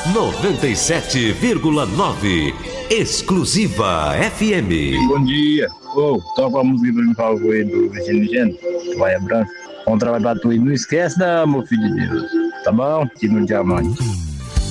97,9. Exclusiva FM. Bom dia. Toca a música do meu favorito do Virgínio Gênero, Vai Branco. Bom trabalho pra tu e não esquece, meu filho de Deus. Tá bom? Que no diamante.